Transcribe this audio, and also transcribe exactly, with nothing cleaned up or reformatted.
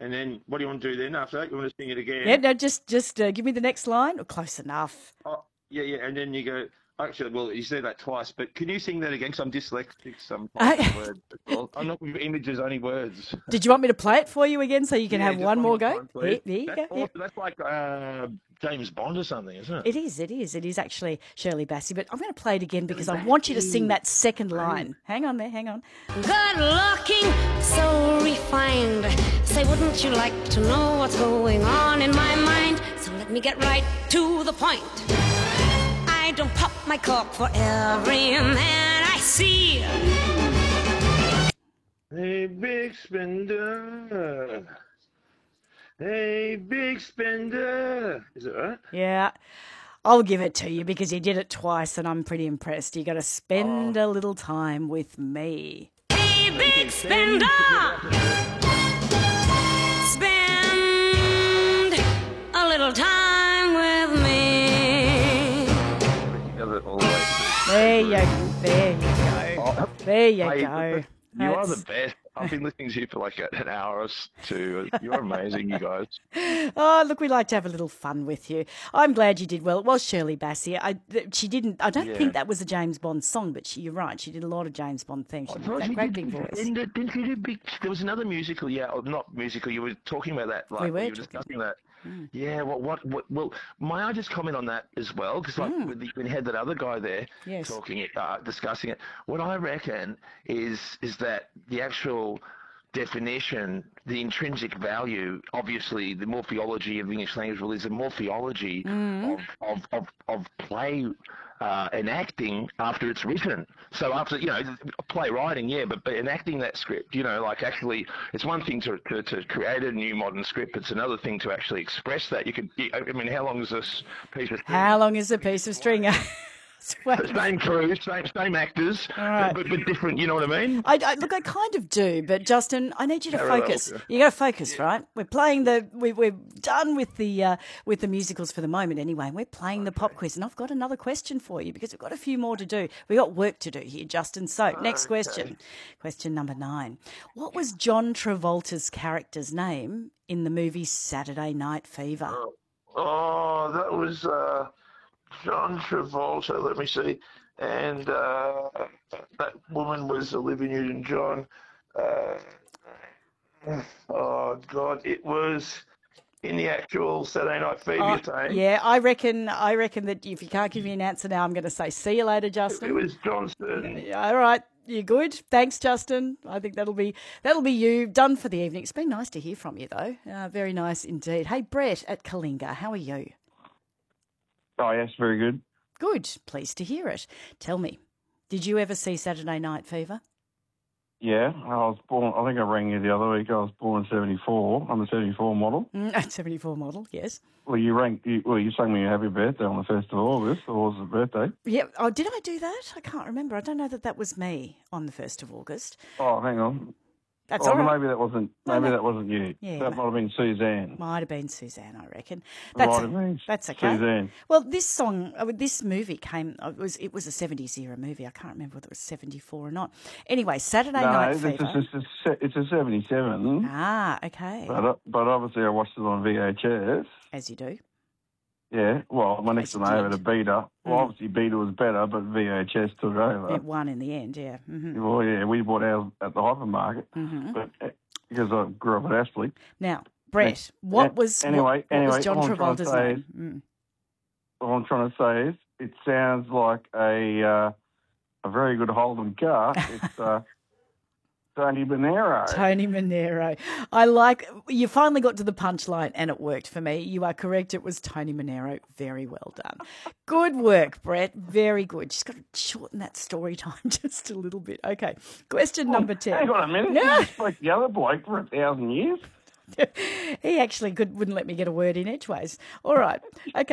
And then what do you want to do then after that? You want to sing it again? Yeah, no, just just uh, give me the next line. Oh, close enough. Oh, yeah, yeah. And then you go, actually, well, you said that twice, but can you sing that again? Because I'm dyslexic sometimes. Words. Well, I'm not with images, only words. Did you want me to play it for you again so you can Yeah, have just one more more go? time, Here, please. there you That's go. awesome. Yep. That's like uh, James Bond or something, isn't it? It is, it is. It is actually Shirley Bassey, but I'm going to play it again because I want you to sing that second line. Hang on there, hang on. Good looking, so refined. Say, wouldn't you like to know what's going on in my mind? So let me get right to the point. I don't pop my cork for every man I see. Hey, big spender. Hey, big spender. Is it right? Yeah, I'll give it to you because you did it twice and I'm pretty impressed. You got to spend Oh. a little time with me. Hey, big spender! Spend a little time with me. He does it all the way through. There you, there you go. Oh, There you hey, go. You are That's- the best. I've been listening to you for like an hour or two. You're amazing, you guys. Oh, look, we like to have a little fun with you. I'm glad you did well. It was Shirley Bassey. I, th- she didn't. I don't Yeah. think that was a James Bond song, but she, you're right. She did a lot of James Bond things. She I did thought that you great did- big voice. Didn't, didn't you do big? There was another musical, yeah, or not musical. You were talking about that, like We were you were talking. discussing that. Yeah, what, what, what? Well, may I just comment on that as well? Because like when, the, when you had that other guy there Yes. talking it, uh, discussing it. What I reckon is is that the actual definition, the intrinsic value, obviously the morphology of the English language, well, is a morphology of, of, of, of play uh, and acting after it's written. So after, you know, playwriting, yeah, but, but enacting that script, you know, like actually, it's one thing to, to, to create a new modern script, it's another thing to actually express that. You could, I mean, how long is this piece of string? How long is a piece of string? Same crew, same, same actors, right. but, but different, you know what I mean? I, I, look, I kind of do, but Justin, I need you to Parallel, focus. yeah. You got to focus, right? We're playing the. We, we're done with the uh, with the musicals for the moment, anyway. And we're playing the pop quiz, and I've got another question for you because we've got a few more to do. We've got work to do here, Justin. So, next question, question number nine. What was John Travolta's character's name in the movie Saturday Night Fever? Oh, that was uh, John Travolta. Let me see. And uh, that woman was Olivia Newton-John. Uh, oh, God. It was in the actual Saturday Night Fever, Oh, you're saying? yeah, I reckon. I reckon that if you can't give me an answer now, I'm going to say see you later, It Justin. was Johnson. Yeah, all right, you good? Thanks, Justin. I think that'll be that'll be you done for the evening. It's been nice to hear from you, though. Uh, very nice indeed. Hey, Brett at Kalinga, how are you? Oh, yes, very good. Good. Pleased to hear it. Tell me, did you ever see Saturday Night Fever? Yeah, I was born, I think I rang you the other week. I was born in seventy-four. I'm a seventy-four model. Mm, seventy-four model, yes. Well, you rang, you, well, you sang me a happy birthday on the first of August, or was it birthday? Yeah. Oh, did I do that? I can't remember. I don't know that that was me on the first of August. Oh, hang on. That's oh, all right. maybe that wasn't, No, maybe no. that wasn't you. Yeah, that ma- might have been Suzanne. Might have been Suzanne, I reckon. It That's might have been that's okay. Suzanne. Well, this song, uh, this movie came. Uh, it was it was a seventies era movie. I can't remember whether it was seventy-four or not. Anyway, Saturday No, Night it's, Fever. it's, it's, a, it's a seventy-seven, Ah, okay. but, uh, but obviously I watched it on V H S. As you do. Yeah, well, my next As you one over did. to Beta. Well, Mm. obviously Beta was better, but V H S took over. It won in the end. Yeah. hmm Well, yeah, we bought ours at the hypermarket, hmm but uh, because I grew up at Ashley. Now, Brett, what Yeah, was anyway, what, what anyway, was John all I'm trying to Travolta's say name? Mm. What I'm trying to say is, it sounds like a uh, a very good Holden car. It's uh, Tony Monero. Tony Monero. I like, you finally got to the punchline and it worked for me. You are correct. It was Tony Monero. Very well done. Good work, Brett. Very good. Just got to shorten that story time just a little bit. Okay. Question number ten. Hang on a minute. No. You spoke the other bloke for a thousand years. He actually could, wouldn't let me get a word in edgeways. All right. Okay.